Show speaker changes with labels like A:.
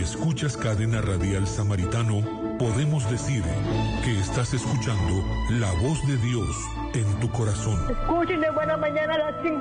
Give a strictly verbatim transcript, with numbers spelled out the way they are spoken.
A: escuchas Cadena Radial Samaritano, podemos decir que estás escuchando la voz de Dios en tu corazón.
B: Escuchen de buena mañana a las cinco.